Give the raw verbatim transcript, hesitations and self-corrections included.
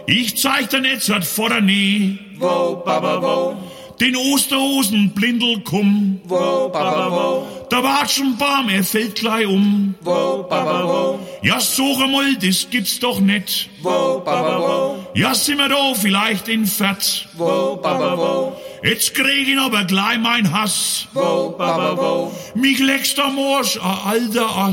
Ich zeig dir jetzt wat vor der Nähe. Wo, Baba, wo? Den Osterhosen Blindel kumm. Wo, Baba, wo? Der Watschenbaum, er fällt gleich um. Wo, Baba, wo? Ja, so mal, das gibt's doch nicht. Wo, Baba, wo? Ja, sind wir da vielleicht in Fett. Wo, Baba, wo? Jetzt krieg ich aber gleich mein Hass. Wo, Baba, wo? Mich leckst am Arsch, a alter Ass.